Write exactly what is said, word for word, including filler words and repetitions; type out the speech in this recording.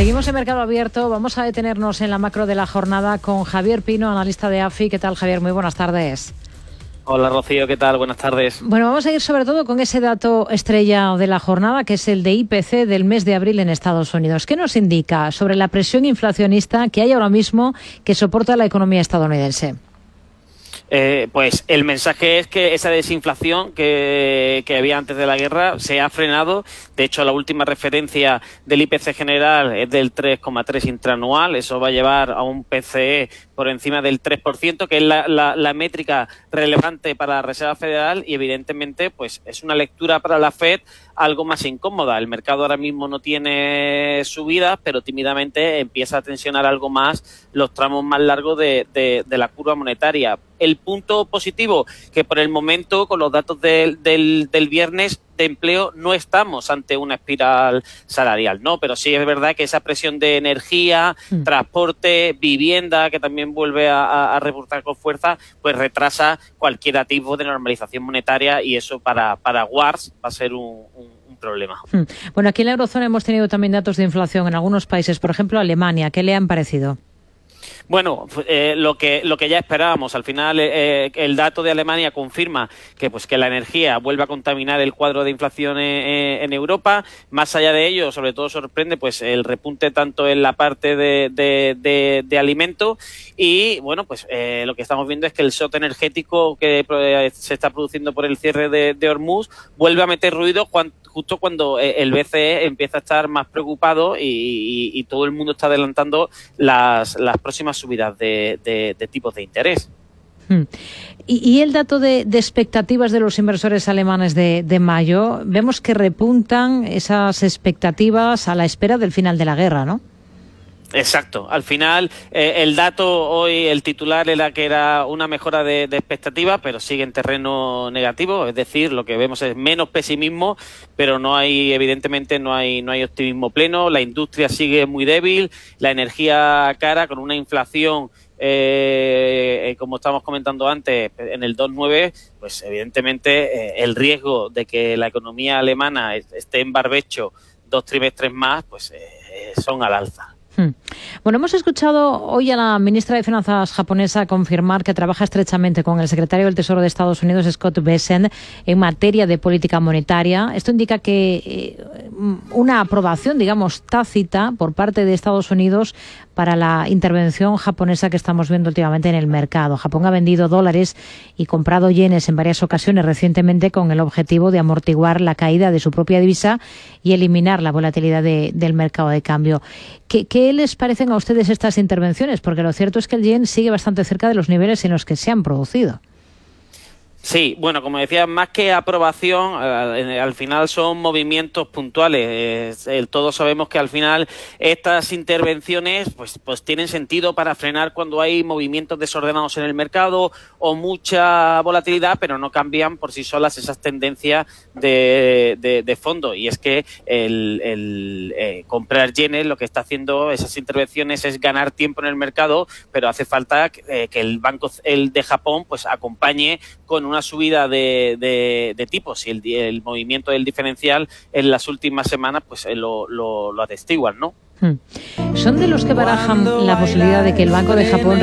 Seguimos en Mercado Abierto. Vamos a detenernos en la macro de la jornada con Javier Pino, analista de A F I. ¿Qué tal, Javier? Muy buenas tardes. Hola, Rocío, ¿qué tal? Buenas tardes. Bueno, vamos a ir sobre todo con ese dato estrella de la jornada, que es el de I P C del mes de abril en Estados Unidos. ¿Qué nos indica sobre la presión inflacionista que hay ahora mismo que soporta la economía estadounidense? Eh, pues el mensaje es que esa desinflación que, que había antes de la guerra se ha frenado. De hecho, la última referencia del I P C general es del tres coma tres intraanual. Eso va a llevar a un P C E por encima del tres por ciento, que es la, la, la métrica relevante para la Reserva Federal, y evidentemente pues es una lectura para la Fed algo más incómoda. El mercado ahora mismo no tiene subidas, pero tímidamente empieza a tensionar algo más los tramos más largos de, de, de la curva monetaria. El punto positivo, que por el momento, con los datos del, del, del viernes de empleo, no estamos ante una espiral salarial, ¿no? Pero sí es verdad que esa presión de energía, mm. transporte, vivienda, que también vuelve a, a repuntar con fuerza, pues retrasa cualquier atisbo de normalización monetaria, y eso para, para Wars va a ser un, un, un problema. Mm. Bueno, aquí en la eurozona hemos tenido también datos de inflación en algunos países, por ejemplo Alemania. ¿Qué le han parecido? Bueno, eh, lo que lo que ya esperábamos. Al final, eh, el dato de Alemania confirma que pues que la energía vuelve a contaminar el cuadro de inflación en, en Europa. Más allá de ello, sobre todo sorprende pues el repunte tanto en la parte de, de, de, de alimento, y bueno, pues eh, lo que estamos viendo es que el shock energético que se está produciendo por el cierre de, de Hormuz vuelve a meter ruido cuando justo cuando el B C E empieza a estar más preocupado y, y, y todo el mundo está adelantando las, las próximas subidas de, de, de tipos de interés. Hmm. Y, y el dato de, de expectativas de los inversores alemanes de, de mayo, vemos que repuntan esas expectativas a la espera del final de la guerra, ¿no? Exacto. Al final, eh, el dato hoy, el titular era que era una mejora de, de expectativas, pero sigue en terreno negativo. Es decir, lo que vemos es menos pesimismo, pero no hay, evidentemente, no hay, no hay optimismo pleno. La industria sigue muy débil, la energía cara, con una inflación, eh, eh, como estábamos comentando antes, en el dos coma nueve, pues evidentemente eh, el riesgo de que la economía alemana esté en barbecho dos trimestres más, pues eh, son al alza. Bueno, hemos escuchado hoy a la ministra de Finanzas japonesa confirmar que trabaja estrechamente con el secretario del Tesoro de Estados Unidos, Scott Bessent, en materia de política monetaria. Esto indica que eh, una aprobación, digamos, tácita por parte de Estados Unidos para la intervención japonesa que estamos viendo últimamente en el mercado. Japón ha vendido dólares y comprado yenes en varias ocasiones recientemente con el objetivo de amortiguar la caída de su propia divisa y eliminar la volatilidad de, del mercado de cambio. ¿Qué, ¿Qué les parecen a ustedes estas intervenciones? Porque lo cierto es que el yen sigue bastante cerca de los niveles en los que se han producido. Sí, bueno, como decía, más que aprobación, al, al final son movimientos puntuales. Eh, todos sabemos que al final estas intervenciones pues, pues tienen sentido para frenar cuando hay movimientos desordenados en el mercado o mucha volatilidad, pero no cambian por sí solas esas tendencias de, de, de fondo. Y es que el, el eh, comprar yenes, lo que está haciendo esas intervenciones es ganar tiempo en el mercado, pero hace falta que, eh, que el Banco el de Japón pues acompañe con una subida de, de, de tipos, y el, el movimiento del diferencial en las últimas semanas pues lo, lo, lo atestiguan, ¿no? Hmm. ¿Son de los que barajan la posibilidad de que el Banco de Japón